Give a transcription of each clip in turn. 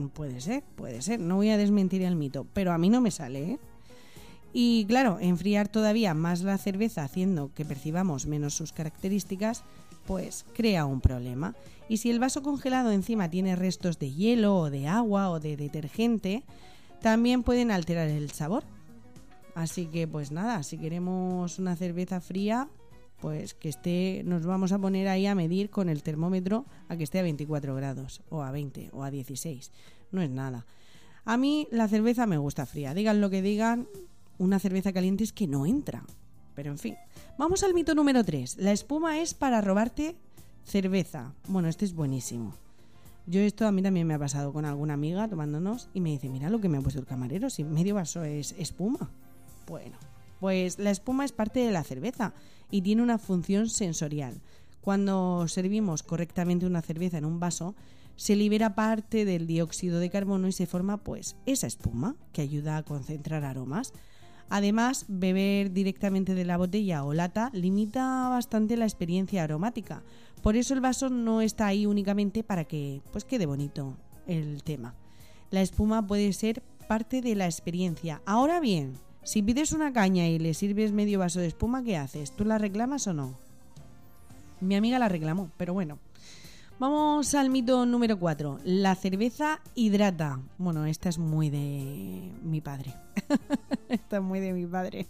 Puede ser, no voy a desmentir el mito, pero a mí no me sale, ¿eh? Y claro, enfriar todavía más la cerveza haciendo que percibamos menos sus características, pues crea un problema. Y si el vaso congelado encima tiene restos de hielo o de agua o de detergente, también pueden alterar el sabor. Así que pues nada, si queremos una cerveza fría, pues que nos vamos a poner ahí a medir con el termómetro a que esté a 24 grados o a 20 o a 16. No es nada. A mí la cerveza me gusta fría, digan lo que digan, una cerveza caliente es que no entra. Pero en fin, vamos al mito número 3. La espuma es para robarte cerveza. Bueno, este es buenísimo. Esto a mí también me ha pasado con alguna amiga tomándonos y me dice, mira lo que me ha puesto el camarero, si medio vaso es espuma. Bueno, pues la espuma es parte de la cerveza y tiene una función sensorial. Cuando servimos correctamente una cerveza en un vaso, se libera parte del dióxido de carbono y se forma pues esa espuma que ayuda a concentrar aromas. Además, beber directamente de la botella o lata limita bastante la experiencia aromática. Por eso el vaso no está ahí únicamente para que pues quede bonito el tema. La espuma puede ser parte de la experiencia. Ahora bien, si pides una caña y le sirves medio vaso de espuma, ¿qué haces? ¿Tú la reclamas o no? Mi amiga la reclamó, pero bueno. Vamos al mito número 4. La cerveza hidrata. Bueno, esta es muy de mi padre. Esta es muy de mi padre.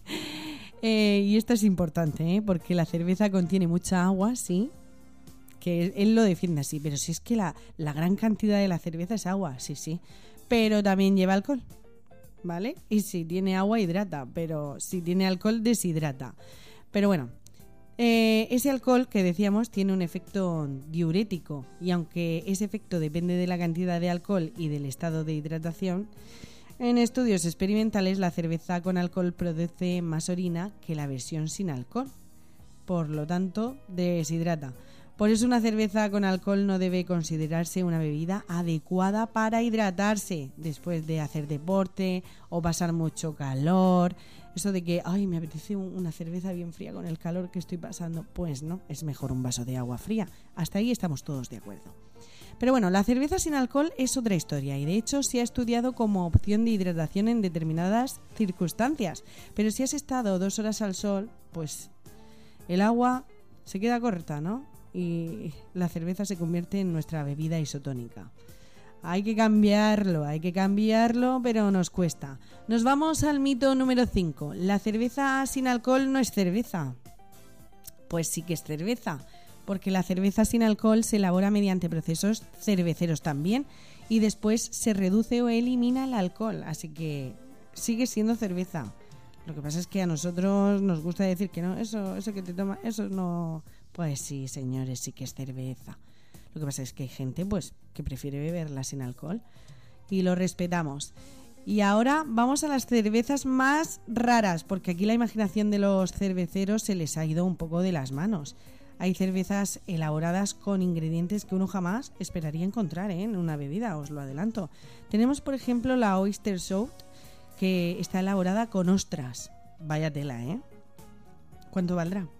Y esto es importante, ¿eh? Porque la cerveza contiene mucha agua, sí. Que él lo defiende así. Pero si es que la gran cantidad de la cerveza es agua, sí. Pero también lleva alcohol, ¿vale? Y si tiene agua, hidrata. Pero si tiene alcohol, deshidrata. Pero bueno. Ese alcohol que decíamos tiene un efecto diurético y aunque ese efecto depende de la cantidad de alcohol y del estado de hidratación, en estudios experimentales la cerveza con alcohol produce más orina que la versión sin alcohol. Por lo tanto, deshidrata. Por eso una cerveza con alcohol no debe considerarse una bebida adecuada para hidratarse después de hacer deporte o pasar mucho calor. Eso de que, me apetece una cerveza bien fría con el calor que estoy pasando. Pues no, es mejor un vaso de agua fría. Hasta ahí estamos todos de acuerdo. Pero bueno, la cerveza sin alcohol es otra historia y de hecho se ha estudiado como opción de hidratación en determinadas circunstancias. Pero si has estado 2 horas al sol, pues el agua se queda corta, ¿no? Y la cerveza se convierte en nuestra bebida isotónica. Hay que cambiarlo, pero nos cuesta. Nos vamos al mito número 5. ¿La cerveza sin alcohol no es cerveza? Pues sí que es cerveza, porque la cerveza sin alcohol se elabora mediante procesos cerveceros también y después se reduce o elimina el alcohol, así que sigue siendo cerveza. Lo que pasa es que a nosotros nos gusta decir que no, eso que te tomas, eso no. Pues sí, señores, sí que es cerveza. Lo que pasa es que hay gente pues que prefiere beberla sin alcohol y lo respetamos. Y ahora vamos a las cervezas más raras, porque aquí la imaginación de los cerveceros se les ha ido un poco de las manos. Hay cervezas elaboradas con ingredientes que uno jamás esperaría encontrar en una bebida, os lo adelanto. Tenemos, por ejemplo, la Oyster Stout, que está elaborada con ostras. Vaya tela, ¿eh? ¿Cuánto valdrá?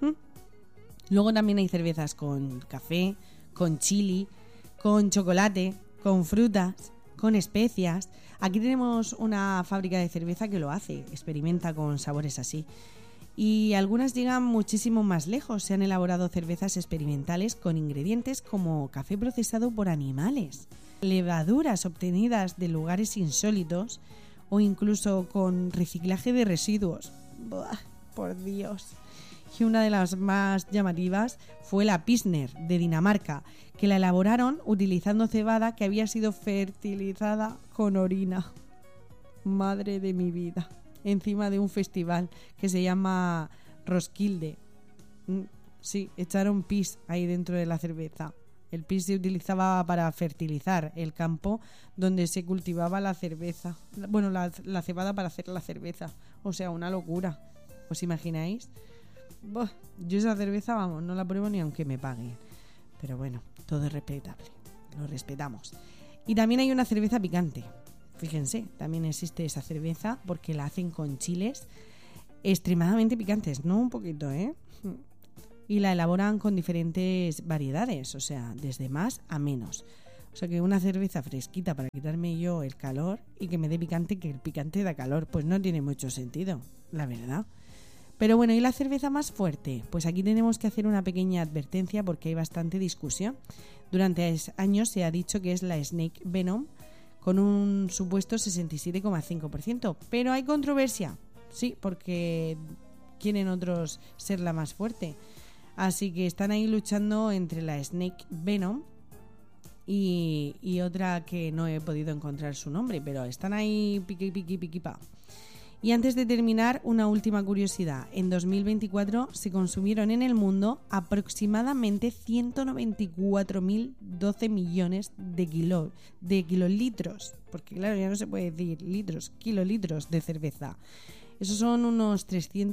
Luego también hay cervezas con café, con chili, con chocolate, con frutas, con especias. Aquí tenemos una fábrica de cerveza que lo hace, experimenta con sabores así. Y algunas llegan muchísimo más lejos. Se han elaborado cervezas experimentales con ingredientes como café procesado por animales, levaduras obtenidas de lugares insólitos o incluso con reciclaje de residuos. ¡Buah! Por Dios. Y una de las más llamativas fue la Pilsner de Dinamarca, que la elaboraron utilizando cebada que había sido fertilizada con orina. Madre de mi vida. Encima de un festival que se llama Roskilde. Sí, echaron pis ahí dentro de la cerveza. El pis se utilizaba para fertilizar el campo donde se cultivaba la cerveza. Bueno, la cebada para hacer la cerveza. O sea, una locura. ¿Os imagináis? Yo esa cerveza, vamos, no la pruebo ni aunque me paguen. Pero bueno, todo es respetable. Lo respetamos. Y también hay una cerveza picante. Fíjense, también existe esa cerveza porque la hacen con chiles extremadamente picantes, no un poquito, ¿eh? Y la elaboran con diferentes variedades, o sea, desde más a menos. O sea que una cerveza fresquita para quitarme yo el calor y que me dé picante, que el picante da calor, pues no tiene mucho sentido, la verdad. Pero bueno, ¿y la cerveza más fuerte? Pues aquí tenemos que hacer una pequeña advertencia porque hay bastante discusión. Durante años se ha dicho que es la Snake Venom con un supuesto 67,5%, pero hay controversia, sí, porque quieren otros ser la más fuerte. Así que están ahí luchando entre la Snake Venom y otra que no he podido encontrar su nombre, pero están ahí piqui pa. Y antes de terminar, una última curiosidad. En 2024 se consumieron en el mundo aproximadamente 194.012 millones de kilolitros, porque claro, ya no se puede decir litros, kilolitros de cerveza. Esos son unos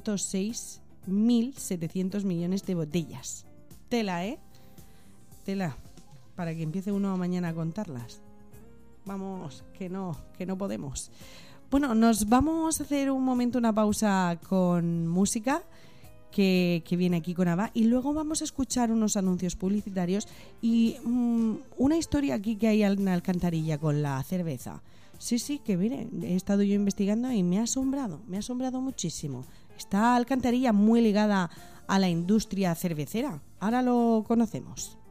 306.700 millones de botellas. Tela, ¿eh? Tela. Para que empiece uno mañana a contarlas. Vamos, que no podemos. Bueno, nos vamos a hacer un momento una pausa con música que viene aquí con Ava y luego vamos a escuchar unos anuncios publicitarios y una historia aquí que hay en Alcantarilla con la cerveza. Sí, que miren, he estado yo investigando y me ha asombrado muchísimo. Está Alcantarilla muy ligada a la industria cervecera. Ahora lo conocemos.